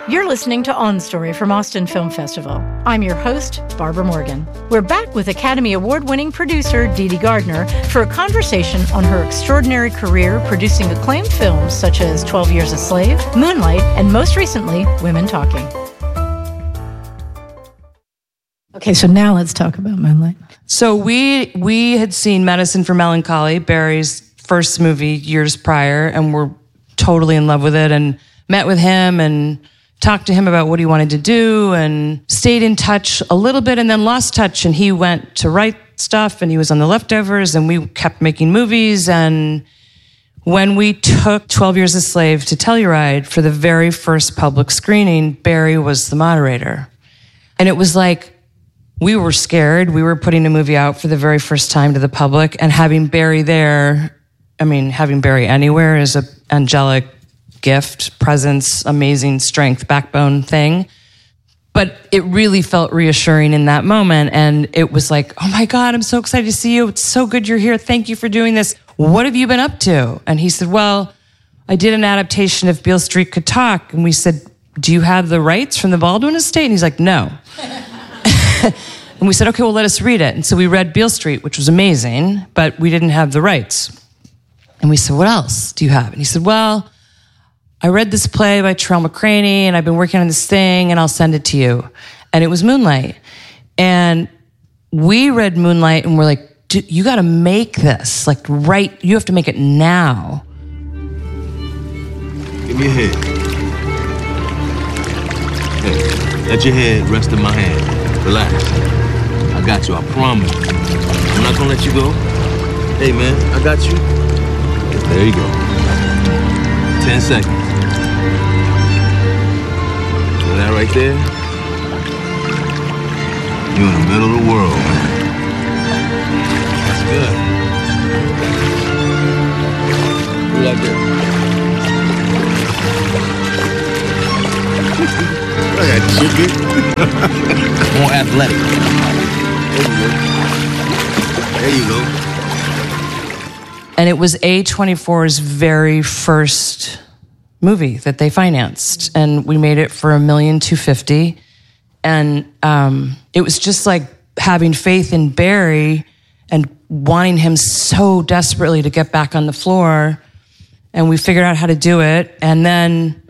You're listening to On Story from Austin Film Festival. I'm your host, Barbara Morgan. We're back with Academy Award-winning producer Dee Dee Gardner for a conversation on her extraordinary career producing acclaimed films such as 12 Years a Slave, Moonlight, and most recently, Women Talking. Okay, so now let's talk about Moonlight. So we had seen Medicine for Melancholy, Barry's first movie years prior, and were totally in love with it, and met with him and talked to him about what he wanted to do, and stayed in touch a little bit and then lost touch, and he went to write stuff and he was on The Leftovers, and we kept making movies. And when we took 12 Years a Slave to Telluride for the very first public screening, Barry was the moderator. And it was like, we were scared. We were putting a movie out for the very first time to the public, and having Barry there, I mean, having Barry anywhere is an angelic gift, presence, amazing strength, backbone thing. But it really felt reassuring in that moment. And it was like, oh my God, I'm so excited to see you. It's so good you're here. Thank you for doing this. What have you been up to? And he said, well, I did an adaptation of Beale Street Could Talk. And we said, do you have the rights from the Baldwin estate? And he's like, no. And we said, okay, well, let us read it. And so we read Beale Street, which was amazing, but we didn't have the rights. And we said, what else do you have? And he said, well, I read this play by Terrell McCraney, and I've been working on this thing, and I'll send it to you. And it was Moonlight. And we read Moonlight, and we're like, you got to make this. Like, right, you have to make it now. Give me your head. Hey, let your head rest in my hand. Relax. I got you, I promise. I'm not gonna let you go. Hey, man, I got you. There you go. 10 seconds. So that right there, you're in the middle of the world, man. That's good. You like that? I got chicken. More athletic. There you go. And it was A24's very first movie that they financed. And we made it for $1,250,000. And it was just like having faith in Barry and wanting him so desperately to get back on the floor. And we figured out how to do it. And then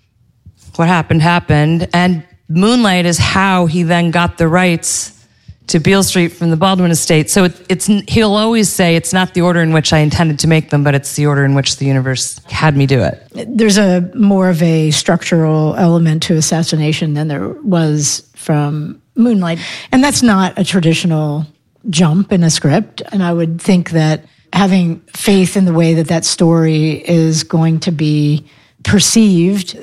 what happened. And Moonlight is how he then got the rights to Beale Street from the Baldwin estate. So he'll always say it's not the order in which I intended to make them, but it's the order in which the universe had me do it. There's a more of a structural element to Assassination than there was from Moonlight. And that's not a traditional jump in a script. And I would think that having faith in the way that that story is going to be perceived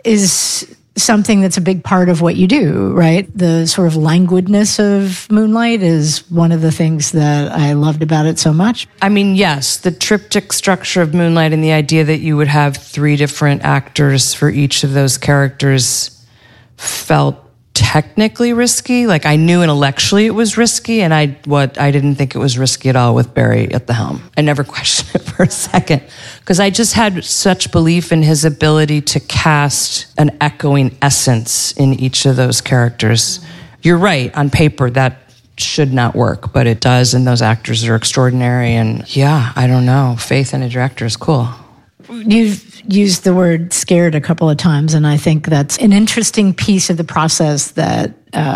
is something that's a big part of what you do, right? The sort of languidness of Moonlight is one of the things that I loved about it so much. I mean, yes, the triptych structure of Moonlight and the idea that you would have 3 different actors for each of those characters felt technically risky. Like, I knew intellectually it was risky, and I didn't think it was risky at all with Barry at the helm. I never questioned it for a second, because I just had such belief in his ability to cast an echoing essence in each of those characters. You're right, on paper that should not work, but it does, and those actors are extraordinary. And yeah, I don't know, faith in a director is cool. You've used the word scared a couple of times, and I think that's an interesting piece of the process that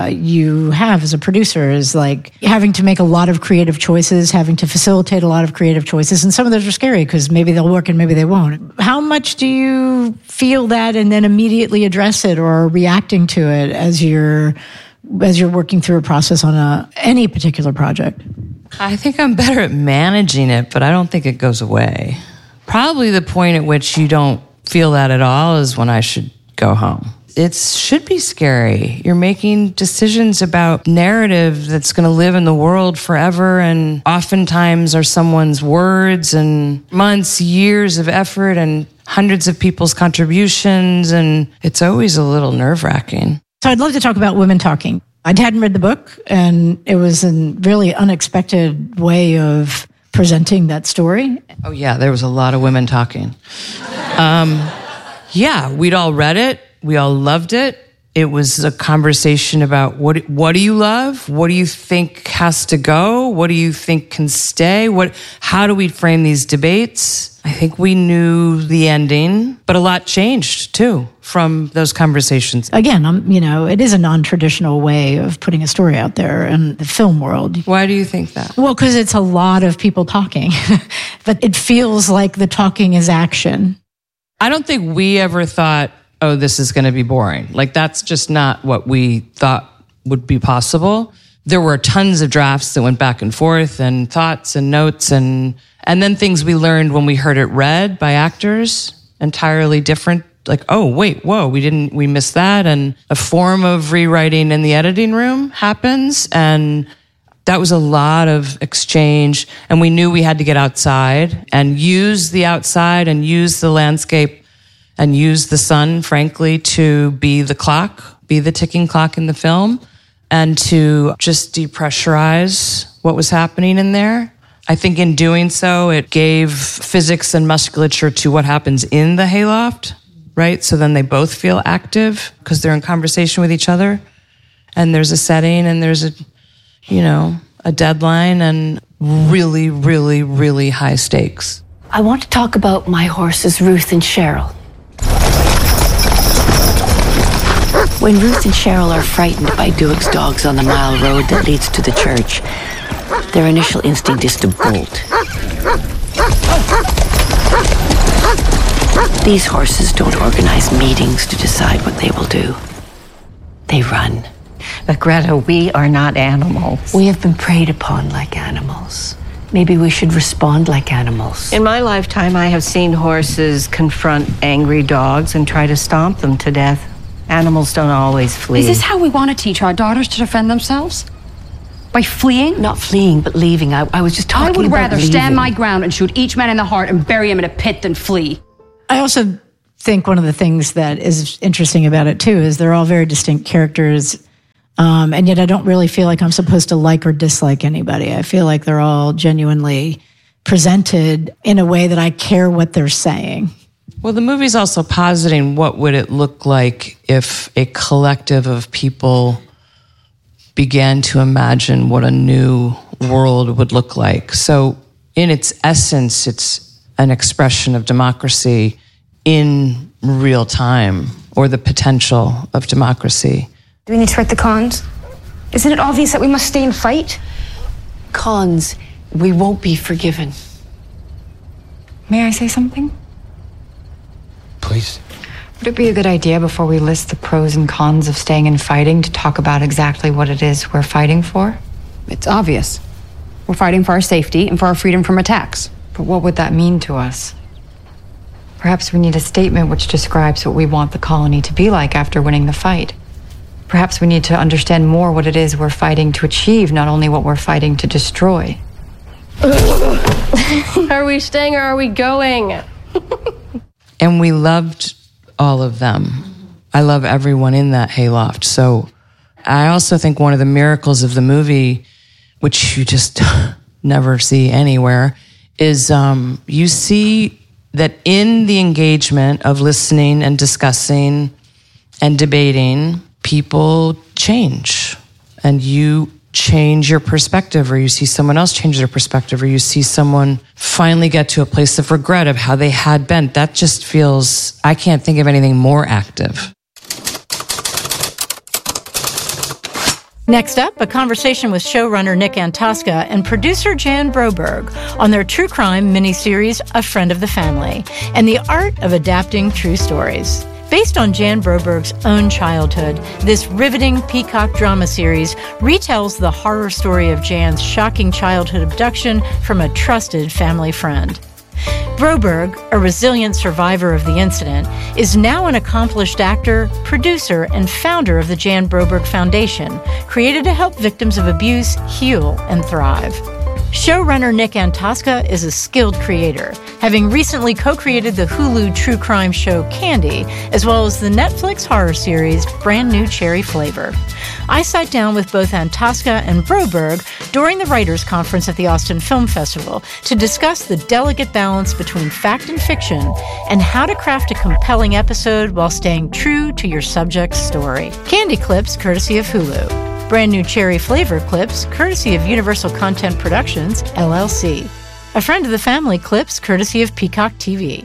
you have as a producer, is like having to make a lot of creative choices, having to facilitate a lot of creative choices, and some of those are scary because maybe they'll work and maybe they won't. How much do you feel that and then immediately address it or are reacting to it as you're working through a process on any particular project? I think I'm better at managing it, but I don't think it goes away. Probably the point at which you don't feel that at all is when I should go home. It should be scary. You're making decisions about narrative that's going to live in the world forever, and oftentimes are someone's words and months, years of effort and hundreds of people's contributions, and it's always a little nerve-wracking. So I'd love to talk about Women Talking. I hadn't read the book, and it was a really unexpected way of presenting that story. Oh yeah, there was a lot of women talking. Yeah, we'd all read it, We all loved it. It was a conversation about what do you love? What do you think has to go? What do you think can stay? How do we frame these debates? I think we knew the ending, but a lot changed too from those conversations. Again, it is a non-traditional way of putting a story out there in the film world. Why do you think that? Well, because it's a lot of people talking, but it feels like the talking is action. I don't think we ever thought, oh, this is going to be boring. Like, that's just not what we thought would be possible. There were tons of drafts that went back and forth and thoughts and notes and then things we learned when we heard it read by actors, entirely different. Like, oh, wait, whoa, we missed that. And a form of rewriting in the editing room happens. And that was a lot of exchange. And we knew we had to get outside and use the outside and use the landscape and use the sun, frankly, to be the clock, be the ticking clock in the film, and to just depressurize what was happening in there. I think in doing so, it gave physics and musculature to what happens in the hayloft, right? So then they both feel active because they're in conversation with each other. And there's a setting and there's a deadline and really, really, really high stakes. I want to talk about my horses, Ruth and Cheryl. When Ruth and Cheryl are frightened by Duick's dogs on the mile road that leads to the church, their initial instinct is to bolt. These horses don't organize meetings to decide what they will do. They run. But Greta, we are not animals. We have been preyed upon like animals. Maybe we should respond like animals. In my lifetime, I have seen horses confront angry dogs and try to stomp them to death. Animals don't always flee. Is this how we want to teach our daughters to defend themselves? By fleeing? Not fleeing, but leaving. I was just talking about leaving. I would rather stand my ground and shoot each man in the heart and bury him in a pit than flee. I also think one of the things that is interesting about it, too, is they're all very distinct characters. And yet I don't really feel like I'm supposed to like or dislike anybody. I feel like they're all genuinely presented in a way that I care what they're saying. Well, the movie's also positing what would it look like if a collective of people began to imagine what a new world would look like. So in its essence, it's an expression of democracy in real time, or the potential of democracy. Do we need to write the cons? Isn't it obvious that we must stay and fight? Cons, we won't be forgiven. May I say something? Please. Would it be a good idea before we list the pros and cons of staying and fighting to talk about exactly what it is we're fighting for? It's obvious. We're fighting for our safety and for our freedom from attacks. But what would that mean to us? Perhaps we need a statement which describes what we want the colony to be like after winning the fight. Perhaps we need to understand more what it is we're fighting to achieve, not only what we're fighting to destroy. Are we staying or are we going? And we loved all of them. I love everyone in that hayloft. So I also think one of the miracles of the movie, which you just never see anywhere, is you see that in the engagement of listening and discussing and debating, people change. And you change your perspective, or you see someone else change their perspective, or you see someone finally get to a place of regret of how they had been. That just feels, I can't think of anything more active. Next up, a conversation with showrunner Nick Antosca and producer Jan Broberg on their true crime miniseries, A Friend of the Family, and the art of adapting true stories. Based on Jan Broberg's own childhood, this riveting Peacock drama series retells the horror story of Jan's shocking childhood abduction from a trusted family friend. Broberg, a resilient survivor of the incident, is now an accomplished actor, producer, and founder of the Jan Broberg Foundation, created to help victims of abuse heal and thrive. Showrunner Nick Antosca is a skilled creator, having recently co-created the Hulu true crime show Candy, as well as the Netflix horror series Brand New Cherry Flavor. I sat down with both Antosca and Broberg during the Writers' Conference at the Austin Film Festival to discuss the delicate balance between fact and fiction and how to craft a compelling episode while staying true to your subject's story. Candy clips, courtesy of Hulu. Brand New Cherry Flavor clips, courtesy of Universal Content Productions, LLC. A Friend of the Family clips, courtesy of Peacock TV.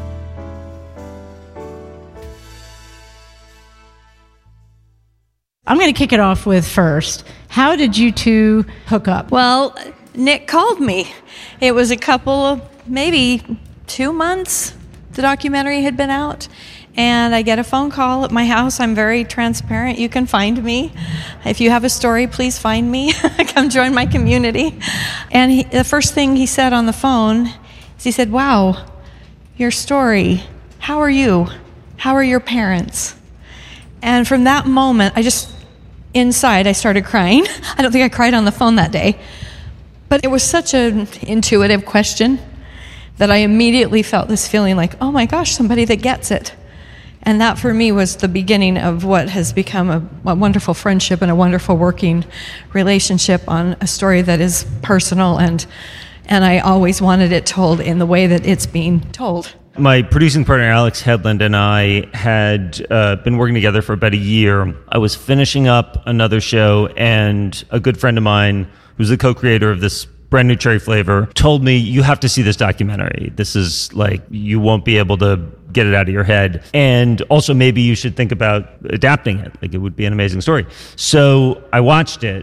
I'm going to kick it off with first. How did you two hook up? Well, Nick called me. It was a couple of, maybe 2 months the documentary had been out. And I get a phone call at my house. I'm very transparent. You can find me. If you have a story, please find me. Come join my community. And the first thing he said on the phone is he said, "Wow, your story. How are you? How are your parents?" And from that moment, inside, I started crying. I don't think I cried on the phone that day. But it was such an intuitive question that I immediately felt this feeling like, oh my gosh, somebody that gets it. And that for me was the beginning of what has become a wonderful friendship and a wonderful working relationship on a story that is personal, and I always wanted it told in the way that it's being told. My producing partner, Alex Hedlund, and I had been working together for about a year. I was finishing up another show, and a good friend of mine, who's the co-creator of this Brand New Cherry Flavor, told me, "You have to see this documentary. This is like, you won't be able to get it out of your head. And also maybe you should think about adapting it. Like, it would be an amazing story." So I watched it.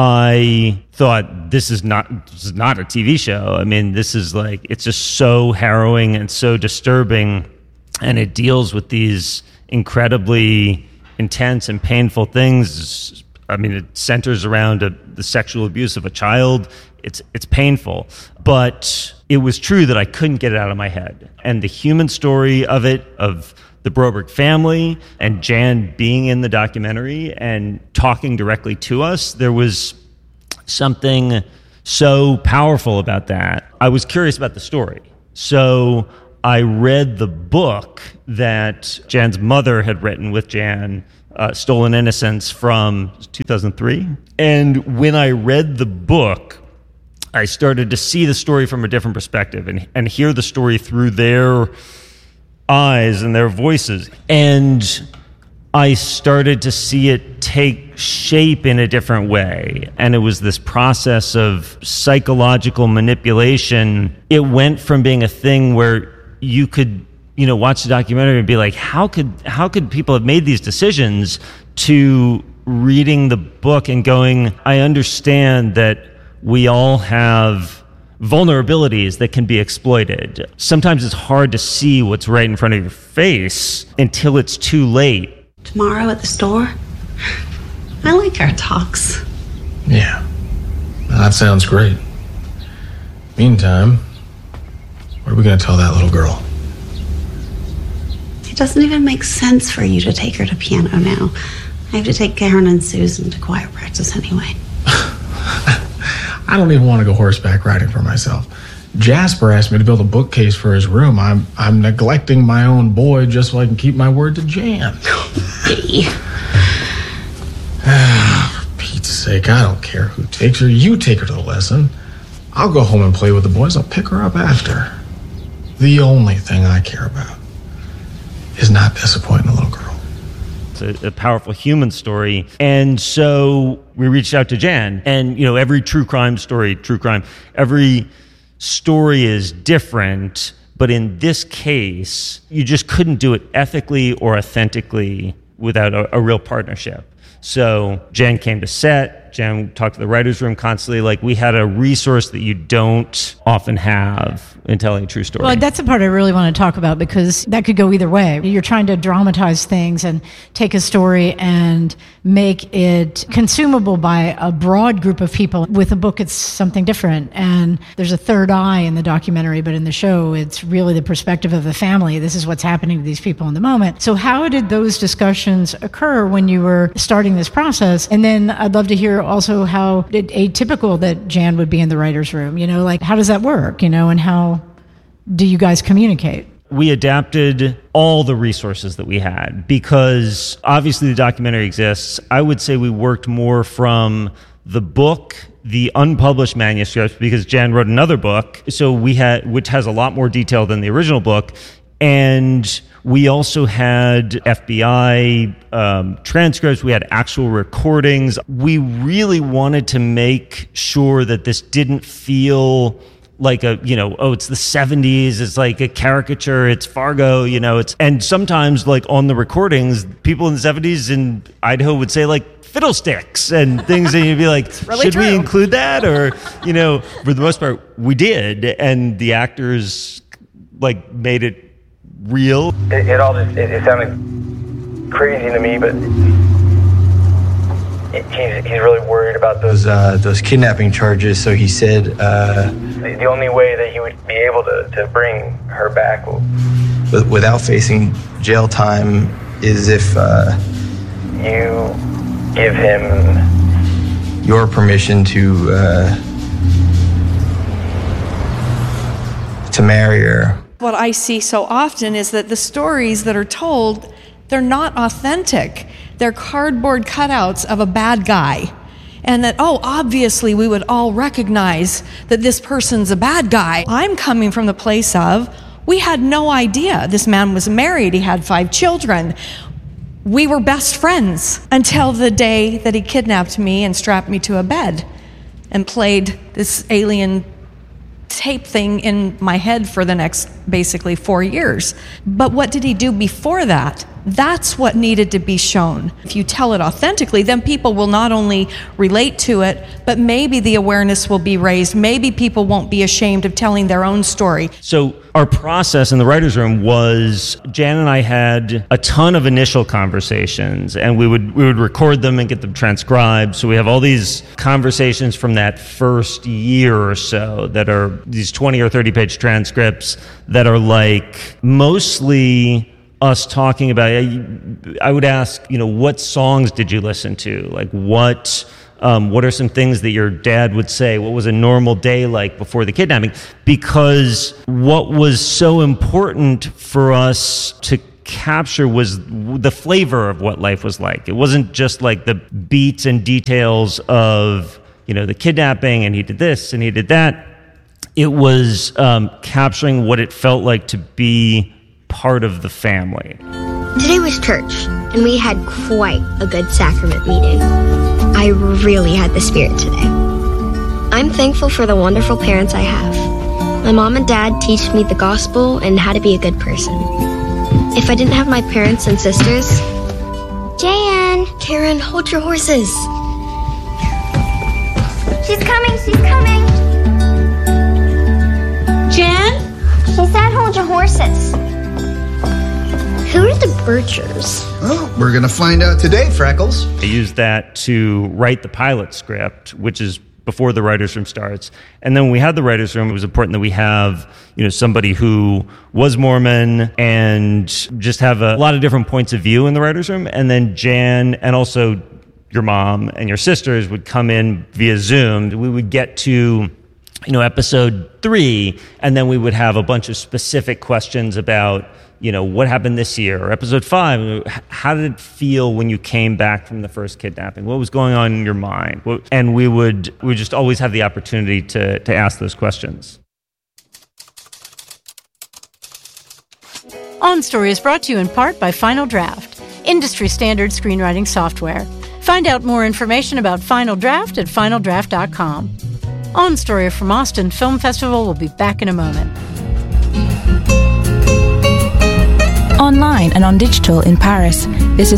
I thought, this is not a TV show. I mean, this is like, it's just so harrowing and so disturbing. And it deals with these incredibly intense and painful things. I mean, it centers around the sexual abuse of a child. It's painful, but it was true that I couldn't get it out of my head. And the human story of it, of the Broberg family and Jan being in the documentary and talking directly to us, there was something so powerful about that. I was curious about the story. So I read the book that Jan's mother had written with Jan, Stolen Innocence, from 2003. And when I read the book, I started to see the story from a different perspective and hear the story through their eyes and their voices. And I started to see it take shape in a different way. And it was this process of psychological manipulation. It went from being a thing where you could, watch the documentary and be like, how could people have made these decisions, to reading the book and going, I understand that we all have vulnerabilities that can be exploited. Sometimes it's hard to see what's right in front of your face until it's too late. Tomorrow at the store? I like our talks. Yeah, that sounds great. Meantime, what are we going to tell that little girl? It doesn't even make sense for you to take her to piano now. I have to take Karen and Susan to choir practice anyway. I don't even want to go horseback riding for myself. Jasper asked me to build a bookcase for his room. I'm neglecting my own boy just so I can keep my word to Jan. Pity. For Pete's sake, I don't care who takes her. You take her to the lesson. I'll go home and play with the boys. I'll pick her up after. The only thing I care about is not disappointing a little girl. It's a powerful human story. And so we reached out to Jan. And, every true crime story, every story is different. But in this case, you just couldn't do it ethically or authentically without a real partnership. So Jan came to set. Jan talked to the writer's room constantly. Like, we had a resource that you don't often have in telling a true story. Well, that's the part I really want to talk about, because that could go either way. You're trying to dramatize things and take a story and make it consumable by a broad group of people. With a book, it's something different. And there's a third eye in the documentary, but in the show, it's really the perspective of the family. This is what's happening to these people in the moment. So how did those discussions occur when you were starting this process? And then I'd love to hear wonder also how atypical that Jan would be in the writer's room. Like, how does that work? And how do you guys communicate? We adapted all the resources that we had because obviously the documentary exists. I would say we worked more from the book, the unpublished manuscripts, because Jan wrote another book, which has a lot more detail than the original book. And we also had FBI transcripts. We had actual recordings. We really wanted to make sure that this didn't feel like it's the 70s, it's like a caricature, it's Fargo, and sometimes like on the recordings, people in the 70s in Idaho would say like fiddlesticks and things, and you'd be like, really should we include that? Or, for the most part, we did, and the actors like made it real. It sounded crazy to me, but he's really worried about those kidnapping charges. So he said the only way that he would be able to bring her back without facing jail time is if you give him your permission to marry her. What I see so often is that the stories that are told, they're not authentic. They're cardboard cutouts of a bad guy. And that, obviously we would all recognize that this person's a bad guy. I'm coming from the place of, we had no idea. This man was married, he had 5 children. We were best friends until the day that he kidnapped me and strapped me to a bed and played this alien tape thing in my head for the next basically 4 years. But what did he do before that? That's what needed to be shown. If you tell it authentically, then people will not only relate to it, but maybe the awareness will be raised. Maybe people won't be ashamed of telling their own story. So our process in the writer's room was Jan and I had a ton of initial conversations, and we would record them and get them transcribed. So we have all these conversations from that first year or so that are these 20 or 30 page transcripts that are like mostly us talking about, I would ask, what songs did you listen to? Like what are some things that your dad would say? What was a normal day like before the kidnapping? Because what was so important for us to capture was the flavor of what life was like. It wasn't just like the beats and details of, the kidnapping and he did this and he did that. It was capturing what it felt like to be part of the family. Today was church, and we had quite a good sacrament meeting. I really had the spirit today. I'm thankful for the wonderful parents I have. My mom and dad teach me the gospel and how to be a good person. If I didn't have my parents and sisters... Jan! Karen, hold your horses. She's coming, she's coming. Jan? She said hold your horses. Who are the Birchers? Oh, we're going to find out today, Freckles. I used that to write the pilot script, which is before the writer's room starts. And then when we had the writer's room, it was important that we have, somebody who was Mormon and just have a lot of different points of view in the writer's room. And then Jan and also your mom and your sisters would come in via Zoom. We would get to episode 3, and then we would have a bunch of specific questions about what happened this year, or episode 5, how did it feel when you came back from the first kidnapping? What was going on in your mind? And we would just always have the opportunity to ask those questions. On Story is brought to you in part by Final Draft, industry standard screenwriting software. Find out more information about Final Draft at finaldraft.com. On Story from Austin Film Festival will be back in a moment. Online and on digital in Paris, this is